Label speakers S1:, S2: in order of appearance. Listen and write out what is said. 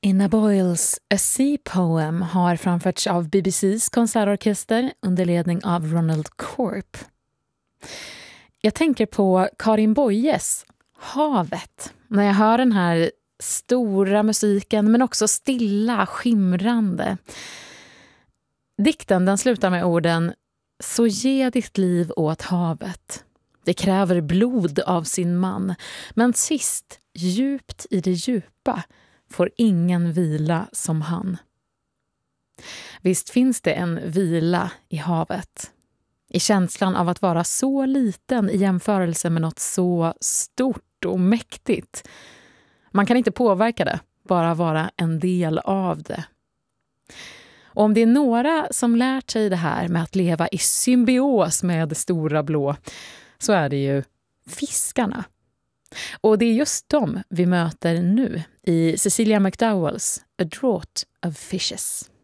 S1: Inna Boyles A Sea Poem har framförts av BBCs konsertorkester under ledning av Ronald Corp. Jag tänker på Karin Boyes Havet när jag hör den här stora musiken men också stilla, skimrande. Dikten den slutar med orden: så ge ditt liv åt havet. Det kräver blod av sin man, men sist, djupt i det djupa, får ingen vila som han. Visst finns det en vila i havet. I känslan av att vara så liten i jämförelse med något så stort och mäktigt. Man kan inte påverka det, bara vara en del av det. Och om det är några som lärt sig det här med att leva i symbios med det stora blå, så är det ju fiskarna. Och det är just dem vi möter nu i Cecilia McDowells A Draught of Fishes.